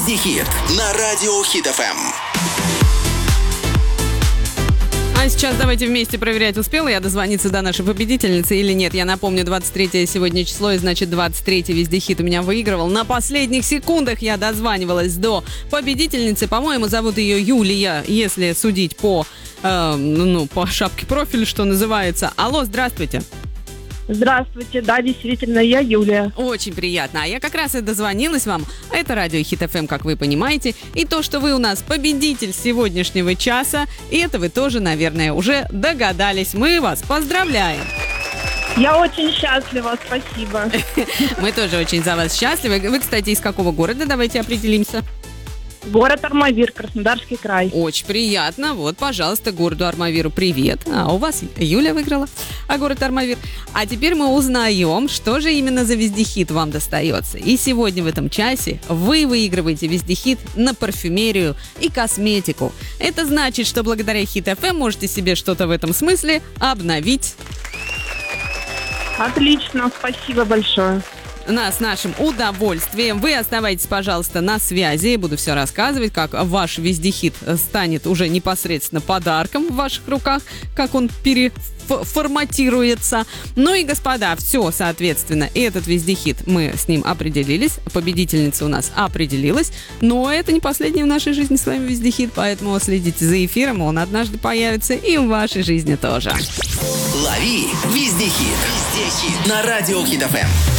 Вездехит на радио Хит ФМ. А сейчас давайте вместе проверять, успела я дозвониться до нашей победительницы или нет. Я напомню, 23 сегодня число, и значит 23-й Вездехит у меня выигрывал. На последних секундах я дозванивалась до победительницы. По-моему, зовут ее Юлия, если судить по шапке профиля, что называется. Алло, здравствуйте. Здравствуйте, да, действительно, я Юлия. Очень приятно. А я как раз и дозвонилась вам. Это радио Хит ФМ, как вы понимаете. И то, что вы у нас победитель сегодняшнего часа, и это вы тоже, наверное, уже догадались. Мы вас поздравляем. Я очень счастлива, спасибо. Мы тоже очень за вас счастливы. Вы, кстати, из какого города? Давайте определимся. Город Армавир, Краснодарский край. Очень приятно. Вот, пожалуйста, городу Армавиру привет. А у вас Юля выиграла, а город Армавир. А теперь мы узнаем, что же именно за Вездехит вам достается. И сегодня в этом часе вы выигрываете Вездехит на парфюмерию и косметику. Это значит, что благодаря Хит ФМ можете себе что-то в этом смысле обновить. Отлично, спасибо большое. С нашим удовольствием. Вы оставайтесь, пожалуйста, на связи. Я буду все рассказывать, как ваш Вездехит станет уже непосредственно подарком в ваших руках, как он переформатируется. Ну и, господа, все, соответственно, этот Вездехит, мы с ним определились, победительница у нас определилась, но это не последний в нашей жизни с вами Вездехит, поэтому следите за эфиром, он однажды появится и в вашей жизни тоже. Лови Вездехит. Вездехит на радио Хит ФМ.